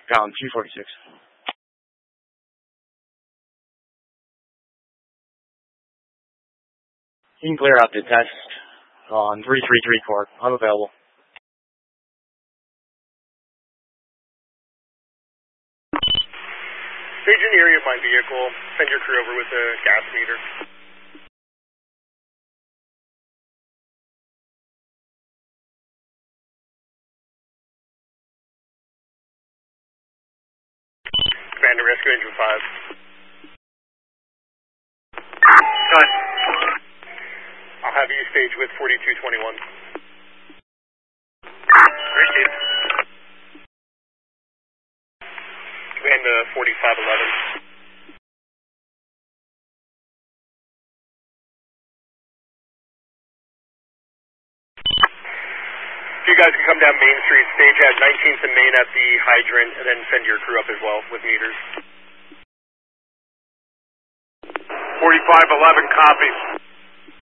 Ground 246. You can clear out the test on 333 Court. I'm available. Stage in the area of my vehicle. Send your crew over with a gas meter. Commander, rescue engine 5. Go ahead. I'll have you stage with 4221. Received. Command 4511. If you guys can come down Main Street, stage at 19th and Main at the hydrant, and then send your crew up as well with meters. 4511 copies.